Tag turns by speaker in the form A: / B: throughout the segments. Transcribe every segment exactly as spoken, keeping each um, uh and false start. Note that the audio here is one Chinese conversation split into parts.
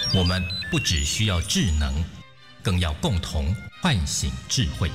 A: 我们不只需要智能，更要共同唤醒智慧。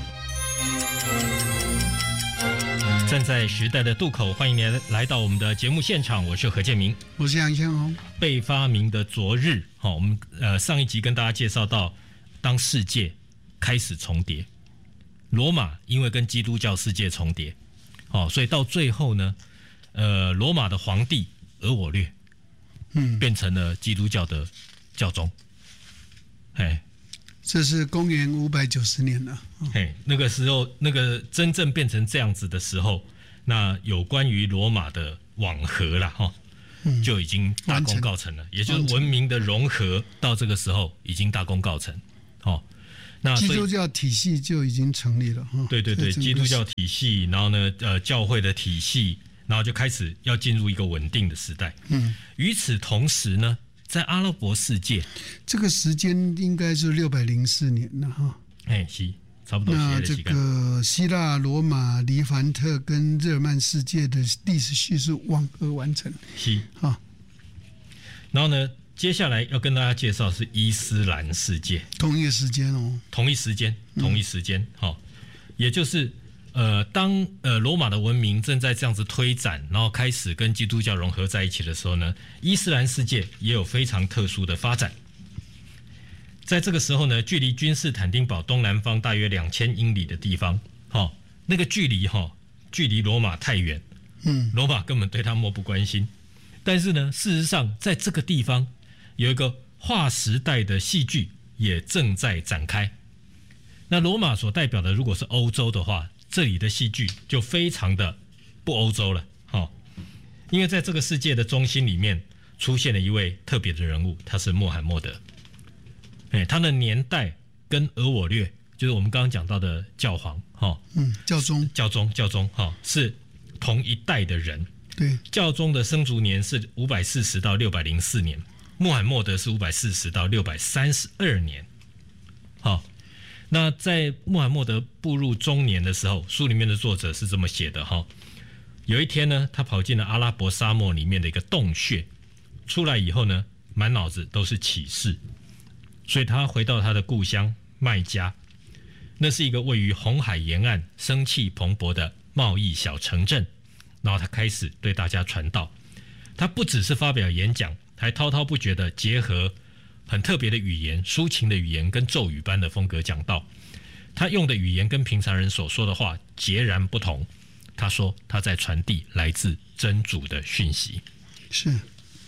A: 站在时代的渡口，欢迎您来到我们的节目现场，我是何建明，
B: 我是杨先红。
A: 被发明的昨日，好，我们呃上一集跟大家介绍到，当世界开始重叠，罗马因为跟基督教世界重叠，好，所以到最后呢，呃，罗马的皇帝俄我略，嗯，变成了基督教的教宗，哎。
B: 这是公元五百九十年了。
A: 嘿，那个时候，那个真正变成这样子的时候，那有关于罗马的网合啦，哈、嗯，就已经大功告成了。也就是文明的融合，到这个时候已经大功告成。哦，那
B: 基督教体系就已经成立了。
A: 对对对，基督教体系，然后呢，呃，教会的体系，然后就开始要进入一个稳定的时代。嗯，与此同时呢。在阿拉伯世界，
B: 这个时间应该是六百零四年了哈。
A: 哎，是差不多。
B: 那这个希腊、罗马、黎凡特跟日耳曼世界的历史叙述网合完成。
A: 是啊。然后呢，接下来要跟大家介绍是伊斯兰世界，
B: 同一个时间哦，
A: 同一时间，同一时间，好、嗯，也就是。呃，当呃罗马的文明正在这样子推展，然后开始跟基督教融合在一起的时候呢，伊斯兰世界也有非常特殊的发展。在这个时候呢，距离君士坦丁堡东南方大约两千英里的地方，哈、哦，那个距离哈、哦，距离罗马太远，嗯，罗马根本对他漠不关心。但是呢，事实上在这个地方有一个划时代的戏剧也正在展开。那罗马所代表的如果是欧洲的话，这里的戏剧就非常的不欧洲了，哦，因为在这个世界的中心里面出现了一位特别的人物，他是穆罕默德。哎，他的年代跟俄我略，就是我们刚刚讲到的教皇，哈，
B: 嗯，教宗，
A: 教宗，教宗，哈，是同一代的人。
B: 对，
A: 教宗的生卒年是五百四十到六百零四年，穆罕默德是五百四十到六百三十二年，好。那在穆罕默德步入中年的时候，书里面的作者是这么写的哈。有一天呢，他跑进了阿拉伯沙漠里面的一个洞穴，出来以后呢，满脑子都是启示，所以他回到他的故乡麦加，那是一个位于红海沿岸、生气蓬勃的贸易小城镇。然后他开始对大家传道，他不只是发表演讲，还滔滔不绝地结合很特别的语言，抒情的语言跟咒语般的风格讲道。他用的语言跟平常人所说的话截然不同。他说他在传递来自真主的讯息。
B: 是，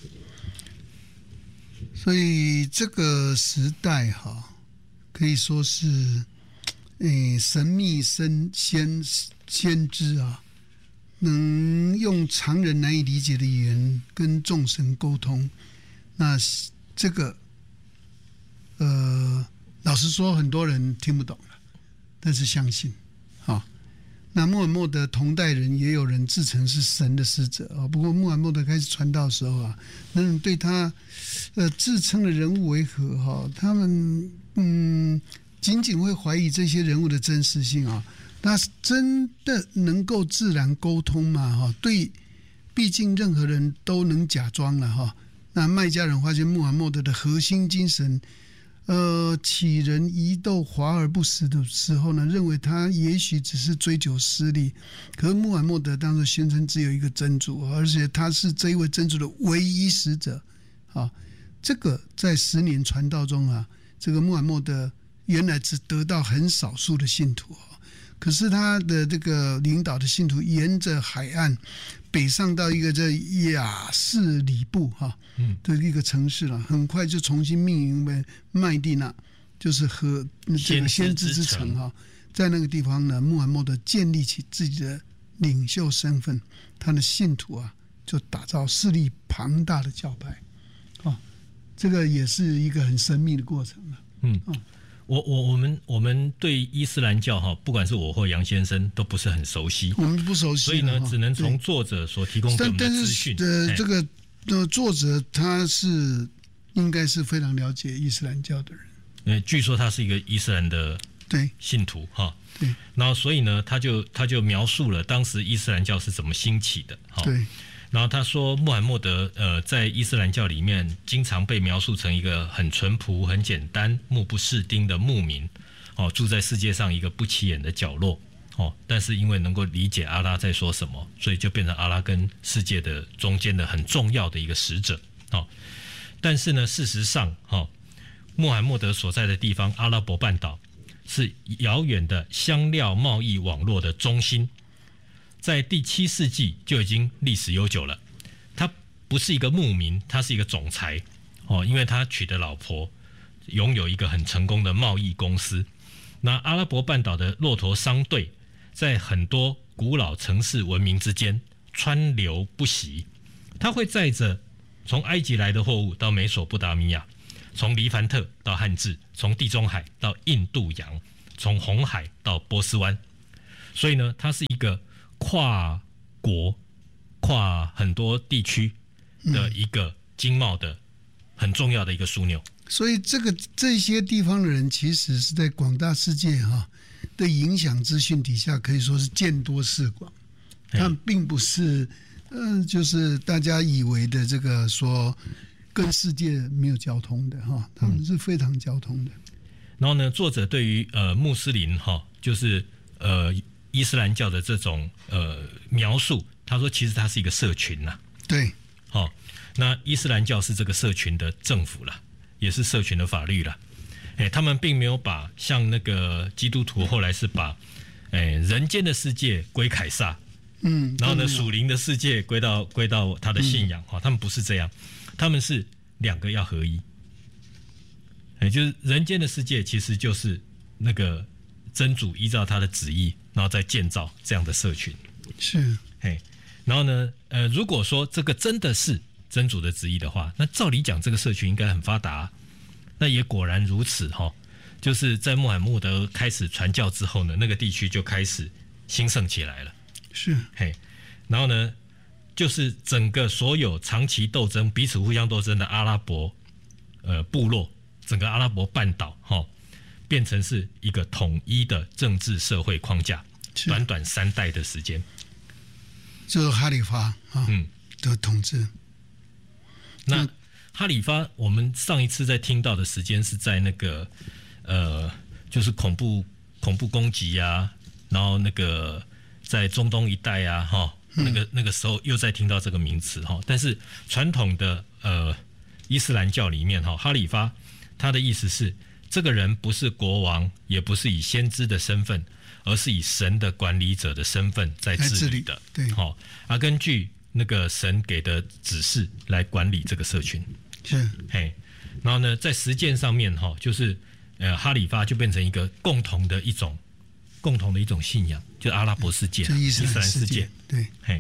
B: 所以这个时代哈，可以说是，诶，神秘先先先知啊，能用常人难以理解的语言跟众神沟通。那这个。呃，老实说，很多人听不懂了，但是相信，啊、哦，那穆罕默德同代人也有人自称是神的使者啊、哦。不过穆罕默德开始传道的时候啊，那种对他呃自称的人物为何哈、哦，他们嗯仅仅会怀疑这些人物的真实性啊。那真的能够自然沟通吗？哈、哦，对，毕竟任何人都能假装了哈、哦。那麦加人发现穆罕默德的核心精神。呃，杞人疑窦、华而不实的时候呢，认为他也许只是追求私利。可是穆罕默德当时宣称只有一个真主，而且他是这一位真主的唯一使者。啊，这个在十年传道中啊，这个穆罕默德原来只得到很少数的信徒，可是他的这个领导的信徒沿着海岸北上到一个叫亚士里布哈的一个城市了，很快就重新命名为麦地那，就是和这个先知之城哈。在那个地方呢，穆罕默德建立起自己的领袖身份，他的信徒啊就打造势力庞大的教派，哦，这个也是一个很神秘的过程了。嗯。哦
A: 我我我们我们对伊斯兰教哈，不管是我或杨先生都不是很熟悉，
B: 我们不熟悉，
A: 所以呢，只能从作者所提供给我们的资讯。
B: 呃，这个呃，作者他是应该是非常了解伊斯兰教的人。
A: 呃，据说他是一个伊斯兰的对信徒哈。
B: 对。
A: 然后，所以呢，他就他就描述了当时伊斯兰教是怎么兴起的。哈。
B: 对。
A: 然后他说，穆罕默德呃，在伊斯兰教里面经常被描述成一个很淳朴、很简单、目不识丁的牧民，哦，住在世界上一个不起眼的角落，哦，但是因为能够理解阿拉在说什么，所以就变成阿拉跟世界的中间的很重要的一个使者，哦。但是呢，事实上，哦，穆罕默德所在的地方阿拉伯半岛是遥远的香料贸易网络的中心。在第七世纪就已经历史悠久了。他不是一个牧民，他是一个总裁哦，因为他娶的老婆拥有一个很成功的贸易公司。那阿拉伯半岛的骆驼商队在很多古老城市文明之间川流不息，他会载着从埃及来的货物到美索不达米亚，从黎凡特到汉志，从地中海到印度洋，从红海到波斯湾。所以呢，它是一个跨国、跨很多地区的一个经贸的很重要的一个枢纽。
B: 所以这个这些地方的人，其实是在广大世界哈的影响资讯底下，可以说是见多识广。他们并不是呃，就是大家以为的这个说跟世界没有交通的哈，他们是非常交通的。
A: 然后呢，作者对于呃穆斯林哈，就是呃。伊斯兰教的这种呃描述，他说其实它是一个社群呐、啊，
B: 对，
A: 好、哦，那伊斯兰教是这个社群的政府啦，也是社群的法律啦，哎，他们并没有把像那个基督徒后来是把哎人间的世界归凯撒，嗯，然后呢属灵的世界归到归到他的信仰哈、嗯哦，他们不是这样，他们是两个要合一，哎，就是人间的世界其实就是那个真主依照他的旨意。然后再建造这样的社群，
B: 是，
A: 嘿，然后呢，呃，如果说这个真的是真主的旨意的话，那照理讲，这个社群应该很发达，那也果然如此哈、哦。就是在穆罕默德开始传教之后呢，那个地区就开始兴盛起来了，
B: 是，
A: 嘿，然后呢，就是整个所有长期斗争、彼此互相斗争的阿拉伯呃部落，整个阿拉伯半岛哈。哦变成是一个统一的政治社会框架，短短三代的时间，
B: 就是哈里发啊，嗯的统治。
A: 那哈里发，我们上一次在听到的时间是在那个呃，就是恐怖恐怖攻击啊，然后那个在中东一带啊，哈，那个那个时候又在听到这个名词哈。但是传统的呃伊斯兰教里面哈，哈里发他的意思是。这个人不是国王，也不是以先知的身份，而是以神的管理者的身份在治理的。
B: 对，
A: 好、哦，啊，根据那个神给的指示来管理这个社群。
B: 是，
A: 嘿，然后呢，在实践上面哈、哦，就是呃，哈里发就变成一个共同的一种共同的一种信仰，就阿拉伯世界、
B: 伊斯兰世界。对，
A: 嘿。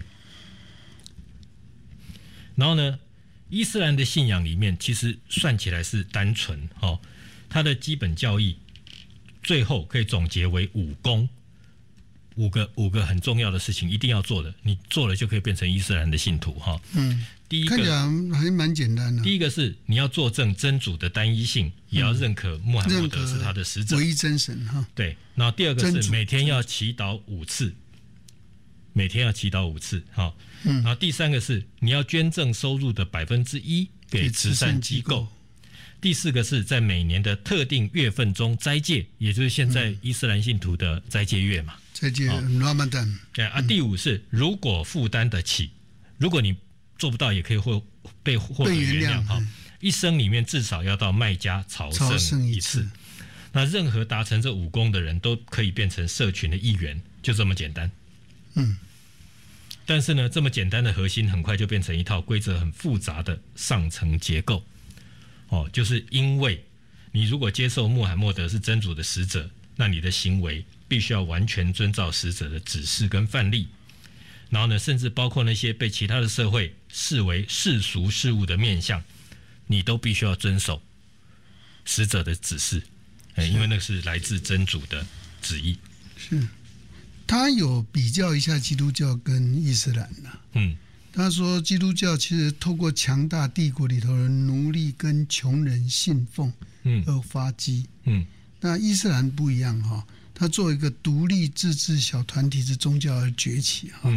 A: 然后呢，伊斯兰的信仰里面，其实算起来是单纯哦。它的基本教义最后可以总结为五功，五个五个很重要的事情一定要做的，你做了就可以变成伊斯兰的信徒哈。嗯，第一个看
B: 起来还蛮简单的。
A: 第一个是你要作证真主的单一性，也要认可穆罕默德是他的使者，
B: 唯一真神哈。
A: 对，然后第二个是每天要祈祷五次，每天要祈祷五次哈。嗯，然后第三个是你要捐赠收入的百分之一给慈善机构。第四个是在每年的特定月份中斋戒，也就是现在伊斯兰信徒的斋戒月嘛。
B: 斋戒 Ramadan。
A: 对啊，第五是如果负担得起，如果你做不到，也可以获被获得原谅哈。一生里面至少要到麦加朝圣一次。那任何达成这五功的人都可以变成社群的一员，就这么简单。嗯。但是呢，这么简单的核心，很快就变成一套规则很复杂的上层结构。哦，就是因为你如果接受穆罕默德是真主的使者，那你的行为必须要完全遵照使者的指示跟范例，然后呢，甚至包括那些被其他的社会视为世俗事物的面向，你都必须要遵守使者的指示，因为那是来自真主的旨意。
B: 是，他有比较一下基督教跟伊斯兰呐、啊。嗯。他说，基督教其实透过强大帝国里头的奴隶跟穷人信奉，嗯，而发迹，嗯。那伊斯兰不一样哈，它作为一个独立自治小团体之宗教而崛起哈，嗯。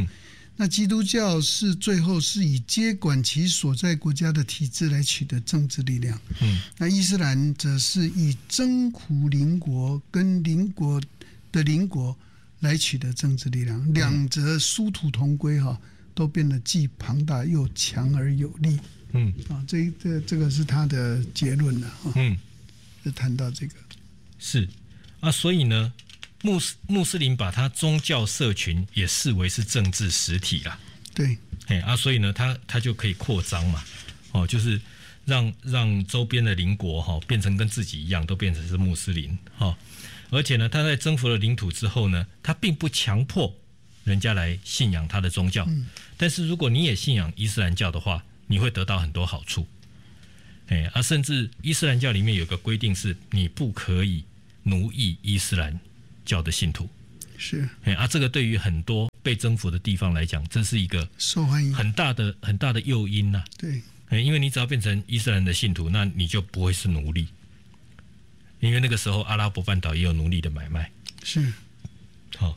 B: 那基督教是最后是以接管其所在国家的体制来取得政治力量。
A: 嗯，
B: 那伊斯兰则是以征服邻国跟邻国的邻国来取得政治力量，两者殊途同归哈，都变得既庞大又强而有力。
A: 嗯
B: 啊，这这这个是他的结论了哈。
A: 嗯，
B: 就谈到这个
A: 是啊，所以呢。穆斯穆斯林把他宗教社群也视为是政治实体啦，
B: 对，
A: 哎啊，所以呢，他他就可以扩张嘛，哦，就是让让周边的邻国哈、哦、变成跟自己一样，都变成是穆斯林哈、哦，而且呢，他在征服了领土之后呢，他并不强迫人家来信仰他的宗教，嗯、但是如果你也信仰伊斯兰教的话，你会得到很多好处，哎啊，甚至伊斯兰教里面有个规定是，你不可以奴役伊斯兰教的信徒，
B: 是
A: 啊，这个对于很多被征服的地方来讲，这是一个
B: 受欢迎
A: 很大的很大的诱因呐、啊。
B: 对，
A: 因为你只要变成伊斯兰的信徒，那你就不会是奴隶，因为那个时候阿拉伯半岛也有奴隶的买卖。
B: 是，
A: 好、哦，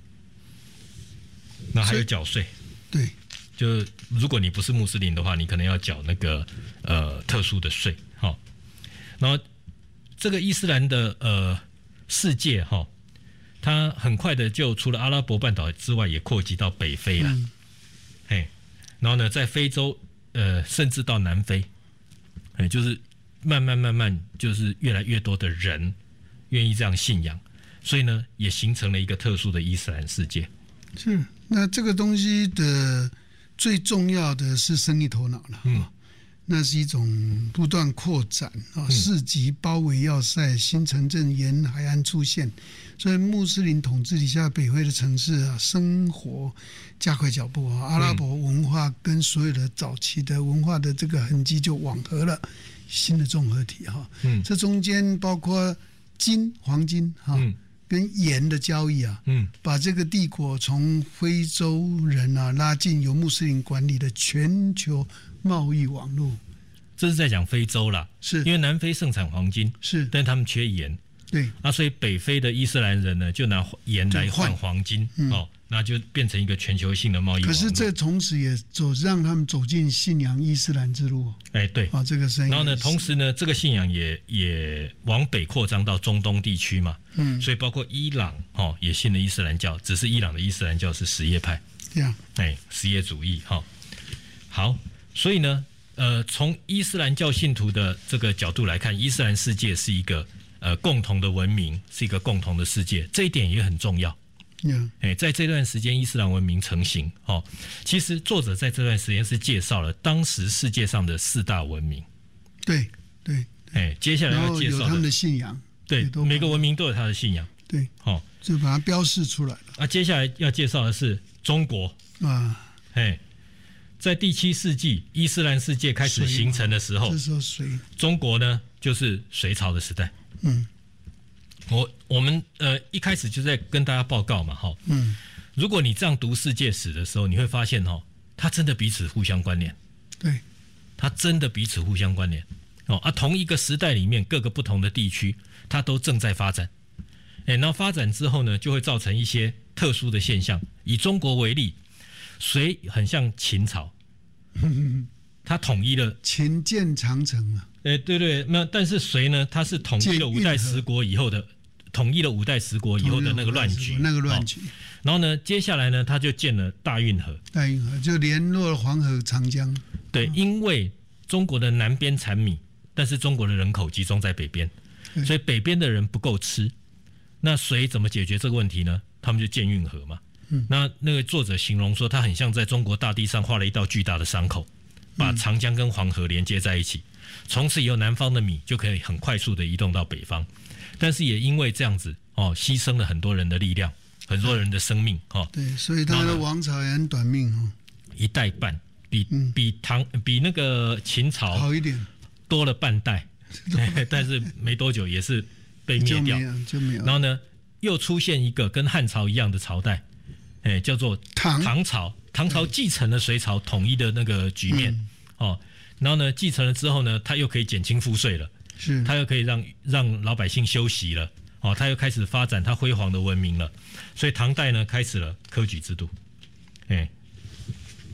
A: 那还有缴税，
B: 对，
A: 就如果你不是穆斯林的话，你可能要缴那个呃特殊的税。好、哦，然后这个伊斯兰的呃。世界哈，它很快的就除了阿拉伯半岛之外，也扩及到北非了。嗯、嘿，然后呢，在非洲，呃，甚至到南非，哎，就是慢慢慢慢，就是越来越多的人愿意这样信仰，所以呢，也形成了一个特殊的伊斯兰世界。
B: 是，那这个东西的最重要的是生意头脑了。嗯。那是一种不断扩展啊，市集包围要塞，新城镇沿海岸出现，所以穆斯林统治底下北非的城市啊，生活加快脚步啊，阿拉伯文化跟所有的早期的文化的这个痕迹就吻合了，新的综合体哈。嗯，这中间包括金、黄金哈，嗯、跟盐的交易啊，嗯，把这个帝国从非洲人啊拉进由穆斯林管理的全球贸易网络。
A: 这是在讲非洲啦，
B: 是
A: 因为南非盛产黄金，
B: 是，
A: 但他们缺盐，
B: 对，
A: 啊，所以北非的伊斯兰人呢，就拿盐来换黄金，嗯、哦，那就变成一个全球性的贸易网络。
B: 可是这同时也走让他们走进信仰伊斯兰之路，
A: 哎，对，
B: 啊，这个生意。
A: 然后呢，同时呢，这个信仰也也往北扩张到中东地区嘛，嗯，所以包括伊朗哦，也信了伊斯兰教，只是伊朗的伊斯兰教是什叶派，
B: 对啊，
A: 哎，什叶主义哈、哦。好，所以呢。呃，从伊斯兰教信徒的这个角度来看，伊斯兰世界是一个呃共同的文明，是一个共同的世界，这一点也很重要。嗯，哎，在这段时间伊斯兰文明成型，哦，其实作者在这段时间是介绍了当时世界上的四大文明。
B: 对对，
A: 哎，接下来要介绍的
B: 有他们的信仰，
A: 对，每个文明都有他的信仰。
B: 对，好、哦，就把它标示出来了。
A: 啊，接下来要介绍的是中国啊，哎。在第七世纪伊斯兰世界开始形成的时候，
B: 这时候隋
A: 中国呢就是隋朝的时代。嗯，我我们呃一开始就在跟大家报告嘛，哈，嗯，如果你这样读世界史的时候，你会发现哈，它真的彼此互相关联。
B: 对，
A: 它真的彼此互相关联。哦啊，同一个时代里面各个不同的地区，它都正在发展。哎，那发展之后呢，就会造成一些特殊的现象。以中国为例。隋很像秦朝，它统一了
B: 秦建长城啊。
A: 哎，对对，那但是隋呢？它是统一了五代十国以后的，统一了五代十国以后的那个乱局，
B: 那个乱局、哦。
A: 然后呢，接下来呢，他就建了大运河，
B: 大运河就联络了黄河、长江。
A: 对，嗯、因为中国的南边产米，但是中国的人口集中在北边，所以北边的人不够吃。那隋怎么解决这个问题呢？他们就建运河嘛。那那个作者形容说，他很像在中国大地上画了一道巨大的伤口，把长江跟黄河连接在一起。从此以后，南方的米就可以很快速的移动到北方。但是也因为这样子哦，牺牲了很多人的力量，很多人的生命哦。
B: 对，所以他的王朝也很短命哦，
A: 一代半，比、嗯、比唐比那个秦朝
B: 好一点，
A: 多了半代。但是没多久也是被灭掉，
B: 就没有就没有。
A: 然后呢，又出现一个跟汉朝一样的朝代。哎，叫做唐唐朝，唐朝继承了隋朝统一的那个局面、嗯、哦，然后呢，继承了之后呢，他又可以减轻赋税了，
B: 是，
A: 他又可以让让老百姓休息了，哦，他又开始发展他辉煌的文明了，所以唐代呢开始了科举制度，哎，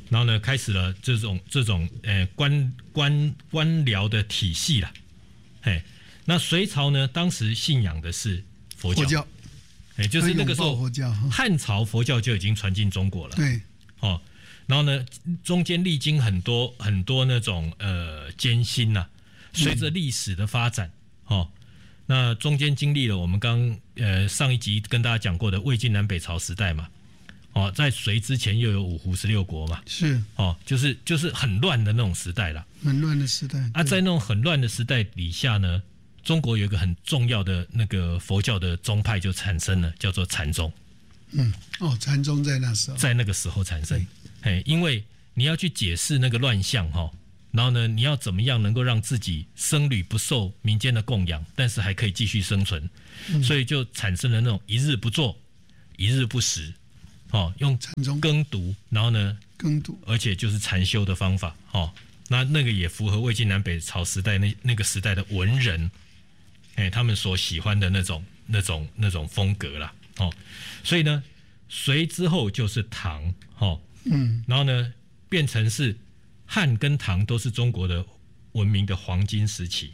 A: 然后呢，开始了这种这种呃官官官僚的体系啦。嘿，那隋朝呢，当时信仰的是佛教，
B: 佛教，
A: 哎，就是那个时候
B: 佛教，
A: 汉朝佛教就已经传进中国了。
B: 对，
A: 哦，然后呢，中间历经很多很多那种呃艰辛呐、啊，随着历史的发展，嗯、哦，那中间经历了我们刚呃上一集跟大家讲过的魏晋南北朝时代嘛。哦，在隋之前又有五胡十六国嘛，
B: 是
A: 哦，就是就是很乱的那种时代啦，
B: 很乱的时代
A: 啊，在那种很乱的时代底下呢，中国有一个很重要的那个佛教的宗派就产生了，叫做禅宗。
B: 嗯，哦，禅宗在那时候，
A: 在那个时候产生，嘿，因为你要去解释那个乱象哈，然后呢，你要怎么样能够让自己僧侣不受民间的供养，但是还可以继续生存，嗯、所以就产生了那种一日不做，一日不食。哦，用耕读，然后呢，
B: 耕读，
A: 而且就是禅修的方法，哦，那那个也符合魏晋南北朝时代那那个时代的文人，哎，他们所喜欢的那种那种那种风格啦，哦，所以呢，隋之后就是唐，哦，嗯，然后呢，变成是汉跟唐都是中国的文明的黄金时期，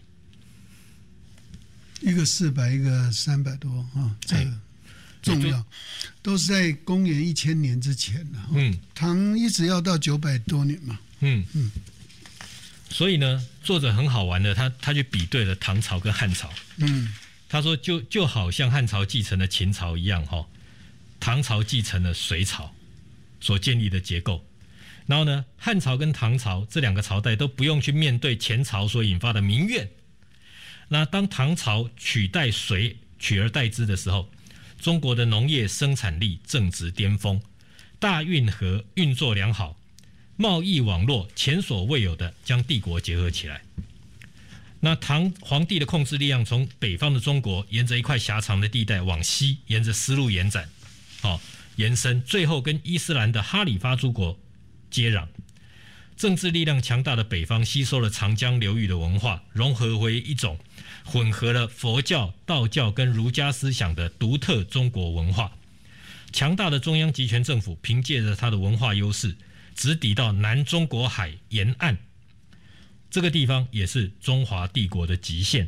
B: 一个四百，一个三百多啊，这个。重要，都是在公元一千年之前了。嗯，唐一直要到九百多年嘛。
A: 嗯嗯，所以呢，作者很好玩的，他他去比对了唐朝跟汉朝。嗯，他说就就好像汉朝继承了秦朝一样，哈，唐朝继承了隋朝所建立的结构。然后呢，汉朝跟唐朝这两个朝代都不用去面对前朝所引发的民怨。那当唐朝取代隋取而代之的时候，中国的农业生产力正值巅峰，大运河运作良好，贸易网络前所未有的将帝国结合起来。那唐皇帝的控制力量从北方的中国沿着一块狭长的地带往西，沿着丝路延展，哦，延伸，最后跟伊斯兰的哈里发诸国接壤。政治力量强大的北方吸收了长江流域的文化，融合为一种混合了佛教、道教跟儒家思想的独特中国文化。强大的中央集权政府凭借着它的文化优势，直抵到南中国海沿岸，这个地方也是中华帝国的极限。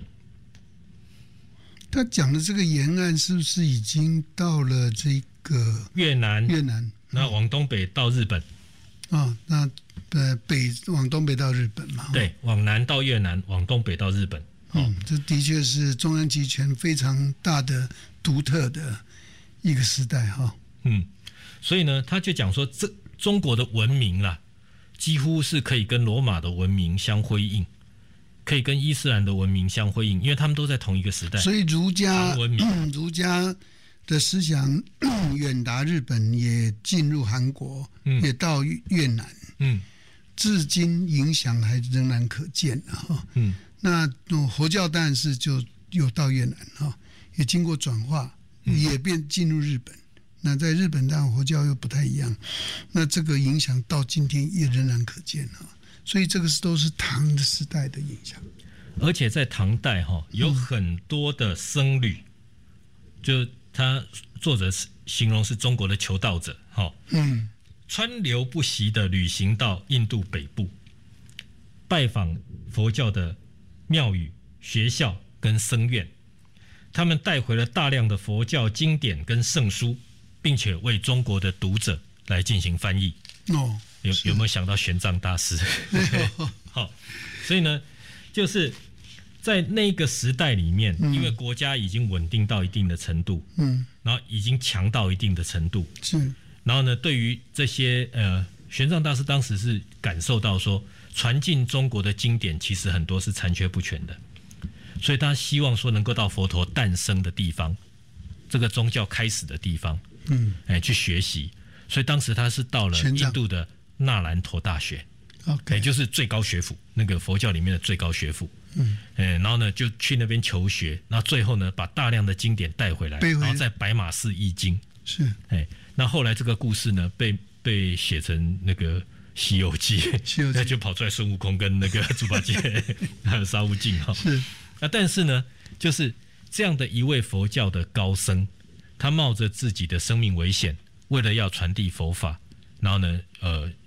B: 他讲的这个沿岸是不是已经到了这个
A: 越南？
B: 越南，
A: 那往东北到日本。
B: 啊，那呃北往东北到日本嘛？
A: 对，往南到越南，往东北到日本。
B: 嗯，这的确是中央集权非常大的、独特的一个时代哈。
A: 嗯，所以呢，他就讲说，这中国的文明啦，几乎是可以跟罗马的文明相辉映，可以跟伊斯兰的文明相辉映，因为他们都在同一个时代。
B: 所以儒家
A: 文明，
B: 儒家的思想远达日本，也进入韩国，嗯、也到越南，嗯，至今影响还仍然可见哈。嗯。那佛教当然是就有到越南哈，也经过转化，也变进入日本。那在日本当然佛教又不太一样，那这个影响到今天也仍然可见哈。所以这个是都是唐的时代的影响。
A: 而且在唐代哈，有很多的僧侣，嗯、就他作者形容是中国的求道者哈，嗯，川流不息的旅行到印度北部，拜访佛教的庙宇、学校跟僧院，他们带回了大量的佛教经典跟圣书，并且为中国的读者来进行翻译。哦，有有没有想到玄奘大师？好，所以呢，就是在那个时代里面，嗯、因为国家已经稳定到一定的程度，嗯，然后已经强到一定的程度，
B: 是，
A: 然后呢，对于这些呃，玄奘大师当时是感受到说，传进中国的经典其实很多是残缺不全的，所以他希望说能够到佛陀诞生的地方，这个宗教开始的地方，嗯，哎，去学习。所以当时他是到了印度的那兰陀大学，也就是最高学府，那个佛教里面的最高学府。嗯，哎，然后呢就去那边求学，然后最后呢把大量的经典带回来，
B: 回
A: 然后在白马寺译经。
B: 是，
A: 哎，那后来这个故事呢被被写成那个《西游记》，那就跑出来孙悟空跟那个猪八戒还有沙悟净哈。
B: 是，
A: 啊，但是呢，就是这样的一位佛教的高僧，他冒着自己的生命危险，为了要传递佛法，然后呢，呃，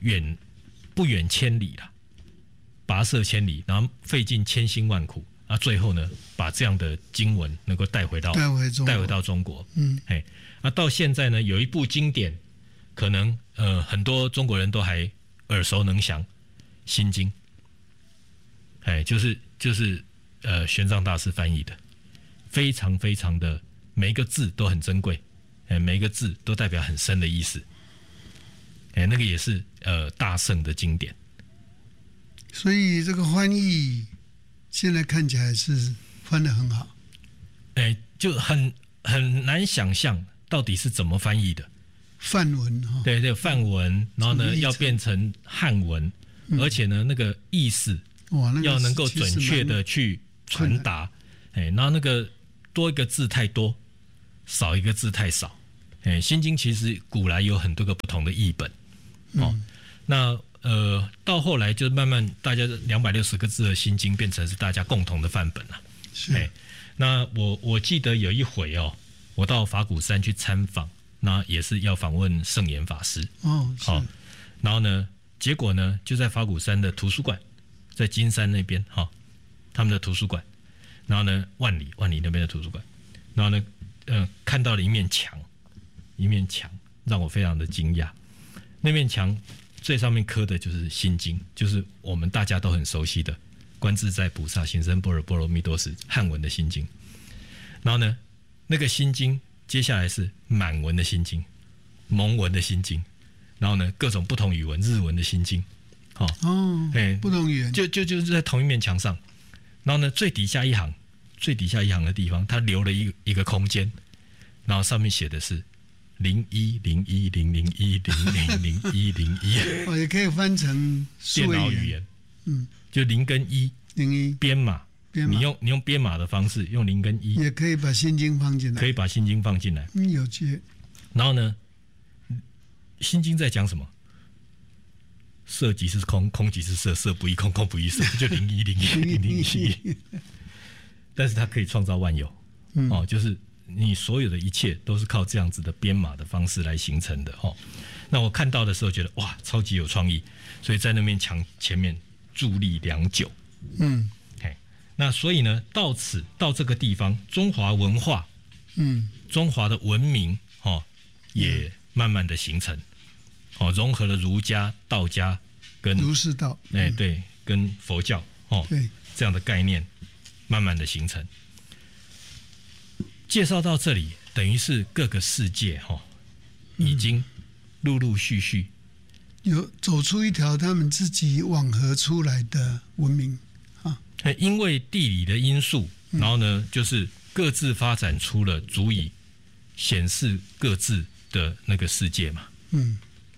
A: 远不远千里啦，跋涉千里，然后费尽千辛万苦啊，最后呢，把这样的经文能够带回到
B: 带回中国，
A: 带回到中国。
B: 嗯，
A: 哎，啊，到现在呢，有一部经典，可能呃很多中国人都还耳熟能详，《心经》。哎，就是就是呃玄奘大师翻译的，非常非常的每一个字都很珍贵，哎，每一个字都代表很深的意思。哎，那个也是呃大圣的经典。
B: 所以这个翻译现在看起来是翻得很好。
A: 哎，就很很难想象到底是怎么翻译的。
B: 梵文哈，
A: 对对，梵文，然后呢要变成汉文，
B: 嗯、
A: 而且呢那个意思
B: 哇，那个
A: 要能够准确的去传达。哎，然后那个多一个字太多，少一个字太少。哎，《心经》其实古来有很多个不同的译本。哦，
B: 嗯、
A: 那呃，到后来就慢慢大家两百六十个字的《心经》变成是大家共同的范本了。
B: 是，
A: 哎，那我我记得有一回哦，我到法鼓山去参访，那也是要访问圣严法师。
B: 哦，
A: 好、哦，然后呢，结果呢，就在法鼓山的图书馆，在金山那边哈、哦，他们的图书馆，然后呢，万里万里那边的图书馆，然后呢，嗯、呃，看到了一面墙，一面墙让我非常的惊讶。那面墙最上面刻的就是《心经》，就是我们大家都很熟悉的观自在菩萨行深般若波罗蜜多时汉文的《心经》。然后呢，那个《心经》接下来是满文的《心经》、蒙文的《心经》，然后呢各种不同语文，日文的《心经》。哦，
B: 哦，哎，不同语言，
A: 就就就是在同一面墙上。然后呢，最底下一行，最底下一行的地方，它留了一一个空间，然后上面写的是。零一零一零零一零零零一零一，
B: 哦，也可以翻成
A: 电脑语言，嗯，就零跟一，
B: 零一
A: 编码，
B: 编码，
A: 你用你用编码的方式，用零跟一，
B: 也可以把心经放进来，
A: 可以把心经放进来，
B: 嗯，有趣。
A: 然后呢，心经在讲什么？色即是空，空即是色，色不异空，空不异色，就零一零一零零一。但是它可以创造万有，嗯、哦，就是。你所有的一切都是靠这样子的编码的方式来形成的哦。那我看到的时候觉得哇，超级有创意，所以在那面墙前面伫立良久。
B: 嗯，
A: 嘿，那所以呢，到此到这个地方，中华文化，
B: 嗯，
A: 中华的文明哦，也慢慢的形成，哦，融合了儒家、道家跟
B: 儒释道，
A: 哎、嗯、对，跟佛教哦，
B: 对
A: 这样的概念慢慢的形成。介绍到这里，等于是各个世界哈、哦，已经陆陆续续
B: 有走出一条他们自己网合出来的文明啊。
A: 因为地理的因素，然后呢，就是各自发展出了足以显示各自的那个世界嘛。
B: 嗯，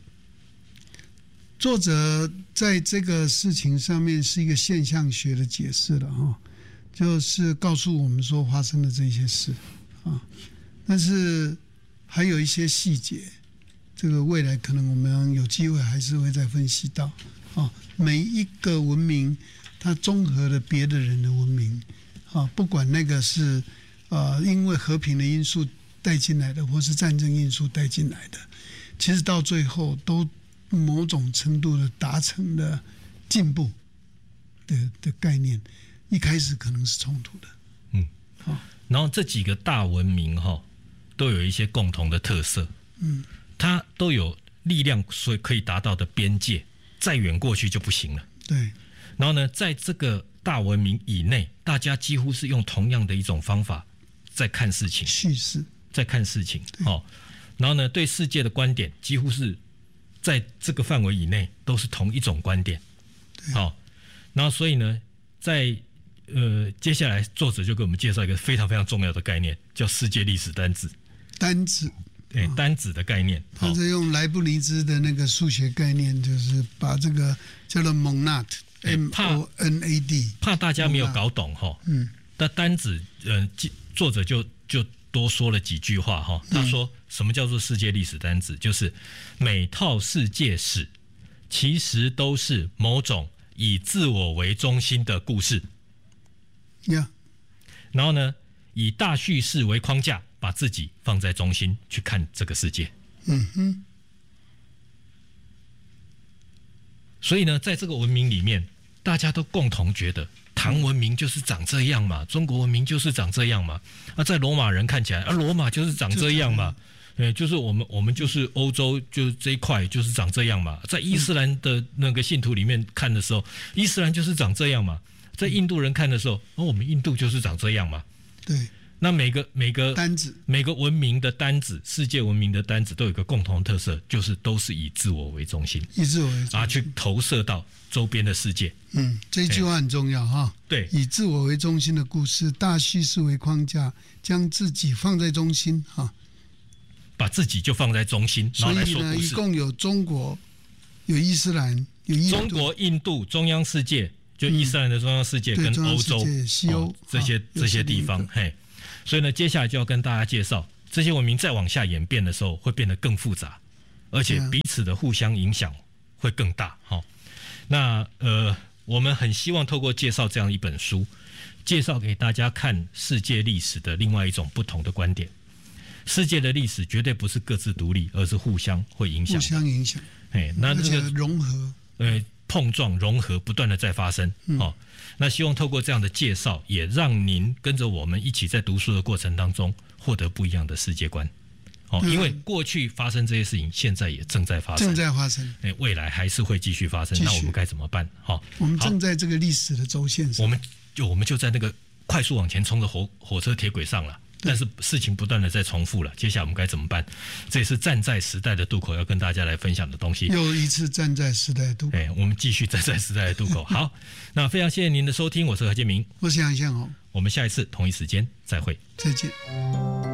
B: 作者在这个事情上面是一个现象学的解释了哈，就是告诉我们说发生了这些事。啊，但是还有一些细节，这个未来可能我们有机会还是会再分析到。啊，每一个文明它综合了别的人的文明，啊，不管那个是呃因为和平的因素带进来的，或是战争因素带进来的，其实到最后都某种程度的达成了进步的的概念。一开始可能是冲突的，
A: 嗯，好。然后这几个大文明哈、哦，都有一些共同的特色，
B: 嗯，
A: 它都有力量，所以可以达到的边界，再远过去就不行了。
B: 对。
A: 然后呢，在这个大文明以内，大家几乎是用同样的一种方法在看事情，
B: 叙事，
A: 在看事情哦。然后呢，对世界的观点几乎是在这个范围以内都是同一种观点，好、哦。然后所以呢，在呃，接下来作者就给我们介绍一个非常非常重要的概念，叫世界历史单子。
B: 单子，
A: 对，单子的概念。
B: 他是用莱布尼兹的那个数学概念，就是把这个叫做 monad，M O N A D，
A: 怕大家没有搞懂哈。嗯。那单子，呃，作者就就多说了几句话哈。他说，什么叫做世界历史单子？就是每套世界史其实都是某种以自我为中心的故事。
B: Yeah.
A: 然后呢，以大叙事为框架，把自己放在中心去看这个世界。
B: 嗯哼。
A: 所以呢，在这个文明里面，大家都共同觉得唐文明就是长这样嘛，中国文明就是长这样嘛。啊，在罗马人看起来，啊，罗马就是长这样嘛。呃，就是我们我们就是欧洲，就是这一块就是长这样嘛。在伊斯兰的那个信徒里面看的时候，伊斯兰就是长这样嘛。在印度人看的时候，哦，我们印度就是长这样嘛。
B: 对。
A: 那每个每个
B: 单子，
A: 每个文明的单子，世界文明的单子都有一个共同特色，就是都是以自我为中心，
B: 以自我为中心
A: 啊，去投射到周边的世界。
B: 嗯，这句话很重要哈。
A: 对，
B: 以自我为中心的故事，大叙事为框架，将自己放在中心哈。
A: 把自己就放在中心，然后来说故事。
B: 所以呢，一共有中国、有伊斯兰、有印度、
A: 中国、印度、中央世界，就伊斯兰的中央世界跟欧洲、
B: 嗯、西欧、
A: 哦、这些这些地方。嘿，所以呢，接下来就要跟大家介绍这些文明再往下演变的时候，会变得更复杂，而且彼此的互相影响会更大。哈、哦，那呃，我们很希望透过介绍这样一本书，介绍给大家看世界历史的另外一种不同的观点。世界的历史绝对不是各自独立，而是互相会影响，
B: 互相影响。
A: 哎，那这个
B: 融合，
A: 呃，碰撞、融合，不断的在发生。嗯、哦，那希望透过这样的介绍，也让您跟着我们一起在读书的过程当中，获得不一样的世界观。哦，嗯、因为过去发生这些事情，现在也正在发生，
B: 正在发生。
A: 哎，未来还是会继续发生。那我们该怎么办？好、哦，
B: 我们正在这个历史的轴线上，
A: 我们就我们就在那个快速往前冲的火火车铁轨上了。但是事情不断的在重复了，接下来我们该怎么办？这也是站在时代的渡口要跟大家来分享的东西。
B: 又一次站在时代的渡口，
A: 哎，我们继续站在时代的渡口。好，那非常谢谢您的收听，我是何建明，
B: 我是杨向红，
A: 我们下一次同一时间再会，
B: 再见。